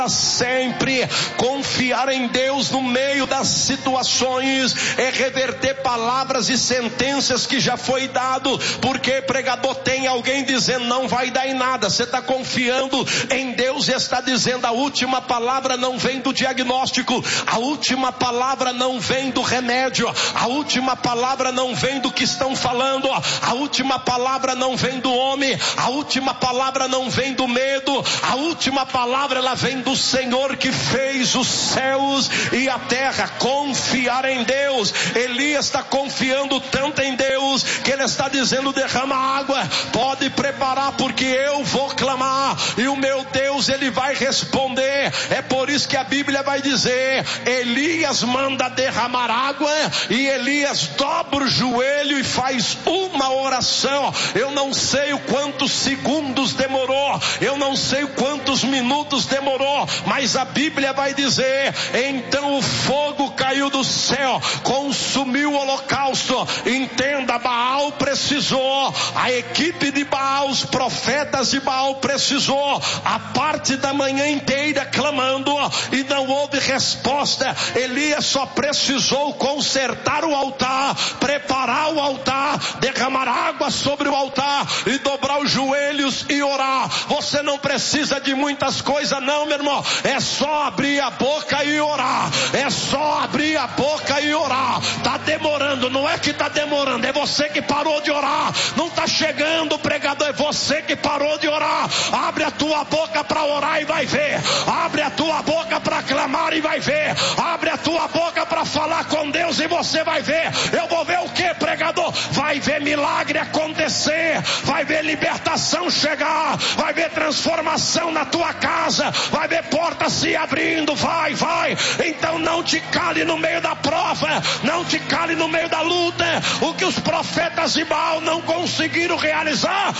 sempre. Confiar em Deus no meio das situações é reverter palavras e sentenças que já foi dado. Porque, pregador, tem alguém dizendo não vai dar em nada. Você está confiando em Deus e está dizendo a última palavra não vem do diagnóstico, a última palavra não vem do remédio, a última palavra não vem do que estão falando, a última palavra não vem do homem, a última palavra não vem do medo, a última palavra ela vem do Senhor que fez os céus e a terra. Confiar em Deus. Elias está confiando tanto em Deus que ele está dizendo: derrama água, pode preparar, porque eu vou clamar e o meu Deus ele vai responder. É por isso que a Bíblia vai dizer: Elias manda derramar água e Elias dobra o joelho e faz uma oração. Eu não sei o quantos segundos demorou, eu não sei quantos minutos demorou, mas a Bíblia vai dizer: então o fogo caiu do céu, consumiu o holocausto. Entenda, Baal precisou, a equipe de Baal, os profetas de Baal precisou, a parte da manhã inteira clamando e não houve resposta. Elias só precisou consertar o altar, preparar o altar, derramar água sobre o altar e dobrar os joelhos e orar. Você não precisa de muitas coisas não, meu irmão. É só abrir a boca e orar. É só abrir a boca e orar. Está demorando, não é que está demorando, é você que parou de orar. Não está chegando, pregador, é você que parou de orar. Abre a tua boca para orar e vai ver. Abre a tua boca para clamar e vai ver. Abre a tua boca para falar com Deus e você vai ver. Eu vou ver o que, pregador? Vai ver milagre acontecer, vai ver libertação chegar, vai ver transformação na tua casa, vai ver portas se abrindo. Vai. Então não te cale no meio da prova, não te cale no meio da luta. O que os profetas de Baal não conseguiram realizar,